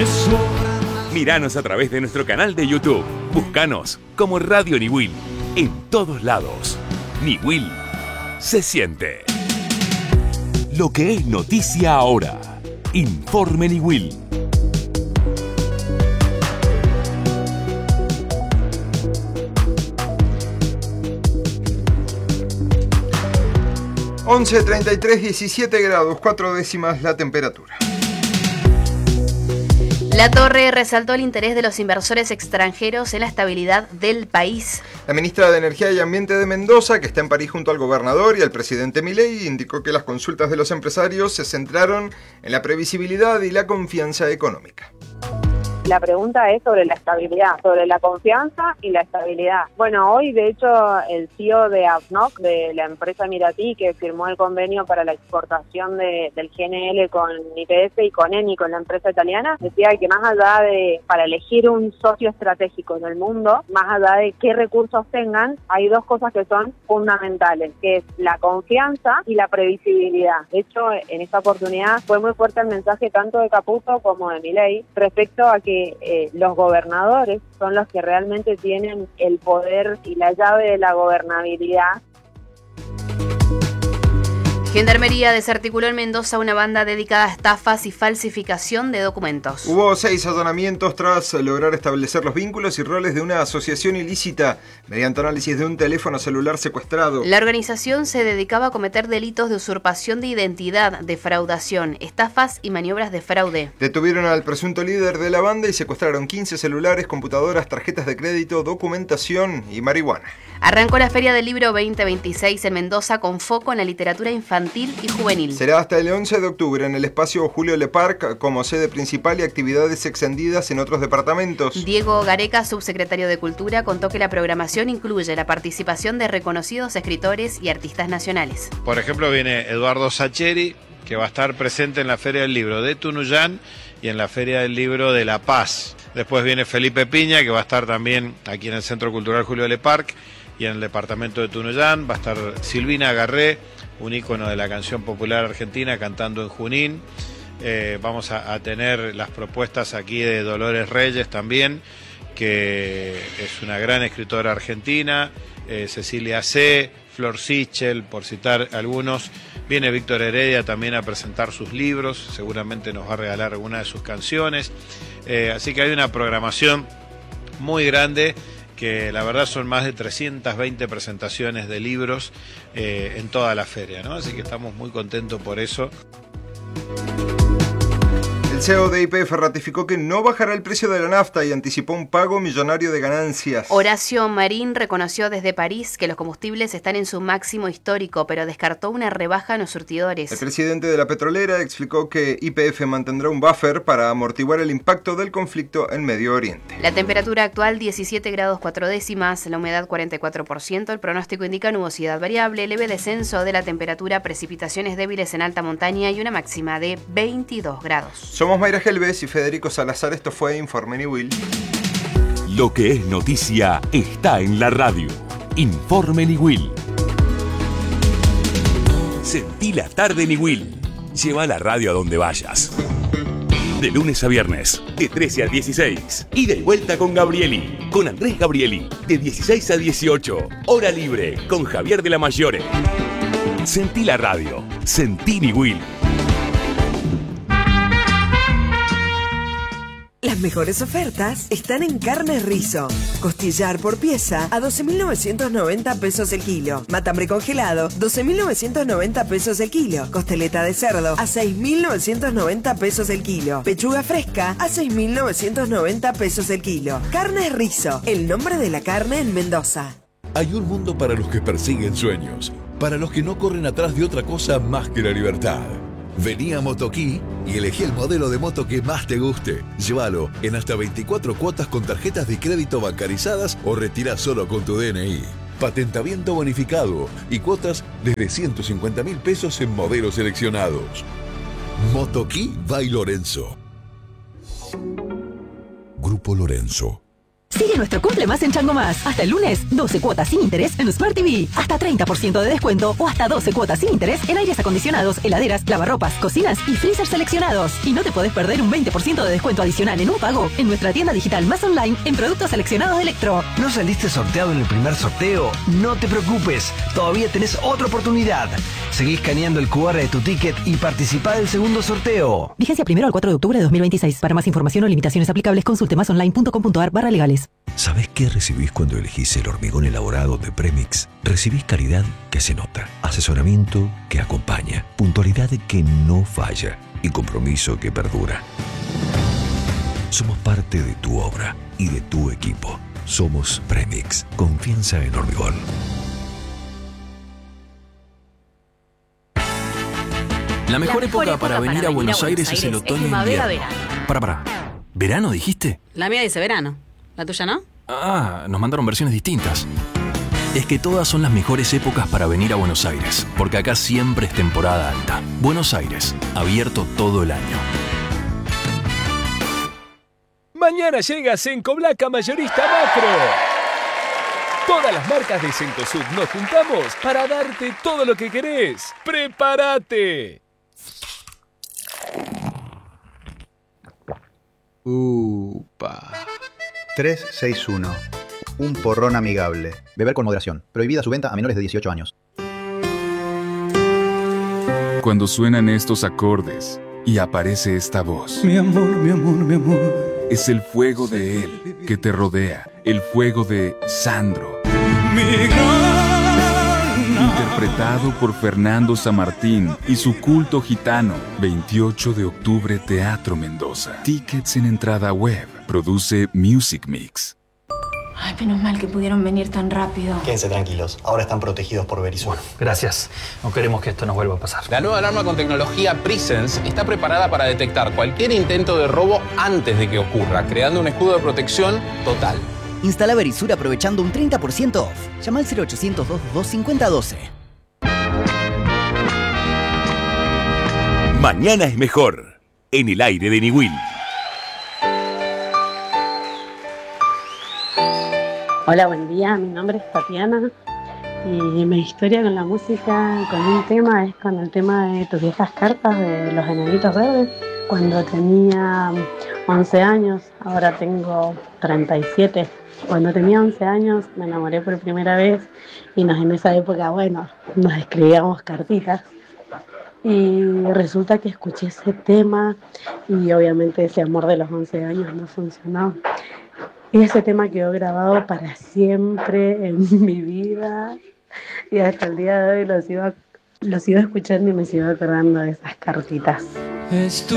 Míranos a través de nuestro canal de YouTube. Búscanos como Radio Niwil. En todos lados. Niwil se siente. Lo que es noticia ahora. Informe Niwil. (11:33), 17 grados, 4 décimas la temperatura. La Torre resaltó el interés de los inversores extranjeros en la estabilidad del país. La ministra de Energía y Ambiente de Mendoza, que está en París junto al gobernador y al presidente Milei, indicó que las consultas de los empresarios se centraron en la previsibilidad y la confianza económica. La pregunta es sobre la estabilidad, sobre la confianza y la estabilidad. Bueno, hoy de hecho el CEO de ADNOC, de la empresa Emiratí, que firmó el convenio para la exportación del GNL con YPF y con Eni, con la empresa italiana, decía que más allá de, para elegir un socio estratégico en el mundo, más allá de qué recursos tengan, hay dos cosas que son fundamentales, que es la confianza y la previsibilidad. De hecho, en esta oportunidad fue muy fuerte el mensaje tanto de Caputo como de Milei respecto a que los gobernadores son los que realmente tienen el poder y la llave de la gobernabilidad. Gendarmería desarticuló en Mendoza una banda dedicada a estafas y falsificación de documentos. Hubo 6 allanamientos tras lograr establecer los vínculos y roles de una asociación ilícita mediante análisis de un teléfono celular secuestrado. La organización se dedicaba a cometer delitos de usurpación de identidad, defraudación, estafas y maniobras de fraude. Detuvieron al presunto líder de la banda y secuestraron 15 celulares, computadoras, tarjetas de crédito, documentación y marihuana. Arrancó la Feria del Libro 2026 en Mendoza con foco en la literatura infantil y juvenil. Será hasta el 11 de octubre en el espacio Julio Le Parc como sede principal y actividades extendidas en otros departamentos. Diego Gareca, subsecretario de Cultura, contó que la programación incluye la participación de reconocidos escritores y artistas nacionales. Por ejemplo, viene Eduardo Sacheri, que va a estar presente en la Feria del Libro de Tunuyán y en la Feria del Libro de La Paz. Después viene Felipe Piña, que va a estar también aquí en el Centro Cultural Julio Le Parc y en el departamento de Tunuyán. Va a estar Silvina Garré, un ícono de la canción popular argentina, cantando en Junín. Vamos a tener las propuestas aquí de Dolores Reyes también, que es una gran escritora argentina, Cecilia C., Flor Sichel, por citar algunos. Viene Víctor Heredia también a presentar sus libros, seguramente nos va a regalar alguna de sus canciones. Así que hay una programación muy grande, que la verdad son más de 320 presentaciones de libros en toda la feria, ¿no? Así que estamos muy contentos por eso. El CEO de YPF ratificó que no bajará el precio de la nafta y anticipó un pago millonario de ganancias. Horacio Marín reconoció desde París que los combustibles están en su máximo histórico, pero descartó una rebaja en los surtidores. El presidente de la petrolera explicó que YPF mantendrá un buffer para amortiguar el impacto del conflicto en Medio Oriente. La temperatura actual 17 grados 4 décimas, la humedad 44%, el pronóstico indica nubosidad variable, leve descenso de la temperatura, precipitaciones débiles en alta montaña y una máxima de 22 grados. Somos Mayra Gelbes y Federico Salazar. Esto fue Informe Niwil. Lo que es noticia está en la radio. Informe Niwil. Sentí la tarde Niwil. Lleva la radio a donde vayas. De lunes a viernes, de 13 a 16. Ida y vuelta con Gabrieli. Con Andrés Gabrieli. De 16 a 18. Hora libre con Javier de la Mayore. Sentí la radio. Sentí Niwil. Las mejores ofertas están en Carnes Rizo. Costillar por pieza a 12.990 pesos el kilo. Matambre congelado, 12.990 pesos el kilo. Costeleta de cerdo a 6.990 pesos el kilo. Pechuga fresca a 6.990 pesos el kilo. Carnes Rizo, el nombre de la carne en Mendoza. Hay un mundo para los que persiguen sueños, para los que no corren atrás de otra cosa más que la libertad. Vení a Motoquí y elegí el modelo de moto que más te guste. Llévalo en hasta 24 cuotas con tarjetas de crédito bancarizadas o retirá solo con tu DNI. Patentamiento bonificado y cuotas desde 150.000 pesos en modelos seleccionados. Motoquí by Lorenzo. Grupo Lorenzo. Sigue nuestro cumple más en Chango Más. Hasta el lunes, 12 cuotas sin interés en Smart TV. Hasta 30% de descuento o hasta 12 cuotas sin interés en aires acondicionados, heladeras, lavarropas, cocinas y freezers seleccionados. Y no te podés perder un 20% de descuento adicional en un pago en nuestra tienda digital Más Online en productos seleccionados de Electro. ¿No saliste sorteado en el primer sorteo? No te preocupes, todavía tenés otra oportunidad. Seguí escaneando el QR de tu ticket y participá del segundo sorteo. Vigencia 1 al 4 de octubre de 2026. Para más información o limitaciones aplicables, consulte masonline.com.ar/legales. ¿Sabés qué recibís cuando elegís el hormigón elaborado de Premix? Recibís calidad que se nota, asesoramiento que acompaña, puntualidad que no falla y compromiso que perdura. Somos parte de tu obra y de tu equipo. Somos Premix. Confianza en hormigón. La mejor época para venir a Buenos Aires es el otoño e invierno. Para. ¿Verano dijiste? La mía dice verano. ¿La tuya no? Ah, nos mandaron versiones distintas. Es que todas son las mejores épocas para venir a Buenos Aires, porque acá siempre es temporada alta. Buenos Aires, abierto todo el año. Mañana llega Sencoblaca Mayorista Macro. Todas las marcas de Cencosud nos juntamos para darte todo lo que querés. ¡Prepárate! Upa. 361. Un porrón amigable. Beber con moderación. Prohibida su venta a menores de 18 años. Cuando suenan estos acordes y aparece esta voz. Mi amor, mi amor, mi amor. Es el fuego de él que te rodea. El fuego de Sandro. Interpretado por Fernando Samartín y su culto gitano. 28 de octubre, Teatro Mendoza. Tickets en entrada web. Produce Music Mix. Ay, menos mal que pudieron venir tan rápido. Quédense tranquilos, ahora están protegidos por Verisur. Bueno, gracias. No queremos que esto nos vuelva a pasar. La nueva alarma con tecnología Presence está preparada para detectar cualquier intento de robo antes de que ocurra, creando un escudo de protección total. Instala Verisur aprovechando un 30% off. Llama al 0800 222 5012. Mañana es mejor. En el aire de Niwil. Hola, buen día. Mi nombre es Tatiana y mi historia con la música, con un tema, es con el tema de Tus viejas cartas de Los Enanitos Verdes. Cuando tenía 11 años, ahora tengo 37. Cuando tenía 11 años me enamoré por primera vez y en esa época, nos escribíamos cartitas. Y resulta que escuché ese tema y obviamente ese amor de los 11 años no funcionó. Y ese tema quedó grabado para siempre en mi vida y hasta el día de hoy lo sigo escuchando y me sigo acordando de esas cartitas.